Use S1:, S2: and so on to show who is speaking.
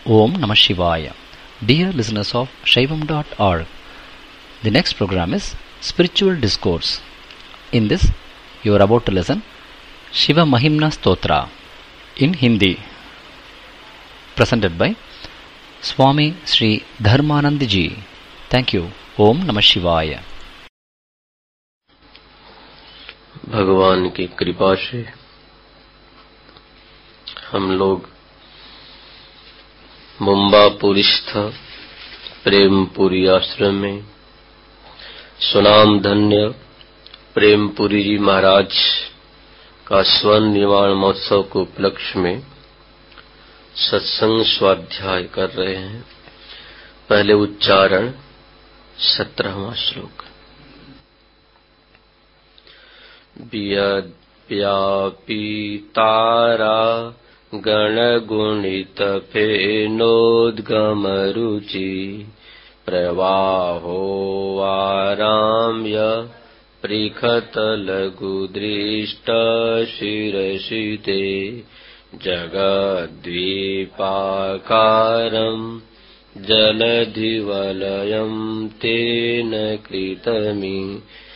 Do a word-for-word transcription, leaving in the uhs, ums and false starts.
S1: Om Namah Shivaya. Dear listeners of Shaivam dot org, the next program is Spiritual Discourse. In this, you are about to listen Shiva Mahimna Stotra in Hindi, presented by Swami Sri Dharmanand Ji. Thank you. Om Namah Shivaya.
S2: भगवान की कृपा से हम लोग मुंबापुरिस्थ प्रेमपुरी आश्रम में सुनाम धन्य प्रेमपुरी जी महाराज का स्वर्ण निर्वाण महोत्सव के उपलक्ष्य में सत्संग स्वाध्याय कर रहे हैं। पहले उच्चारण सत्रहवां श्लोक। व्यापी तारा गणगुणित फेनोद्गम रुचि प्रवाहो वाराम्य पृखत लघु दृष्ट शिरसिते जगद्वीपाकारम् जलधिवलयम् तेन कृतमि